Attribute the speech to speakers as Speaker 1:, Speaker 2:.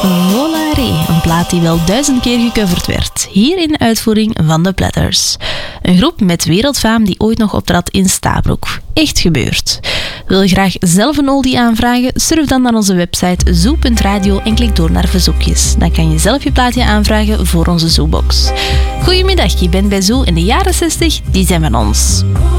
Speaker 1: Volare, een plaat die wel 1000 keer gecoverd werd. Hier in de uitvoering van The Platters. Een groep met wereldfaam die ooit nog optrad in Stabroek. Echt gebeurd. Wil je graag zelf een oldie aanvragen? Surf dan naar onze website zoo.radio en klik door naar verzoekjes. Dan kan je zelf je plaatje aanvragen voor onze Zoobox. Goedemiddag, je bent bij Zoo en de jaren 60, die zijn van ons.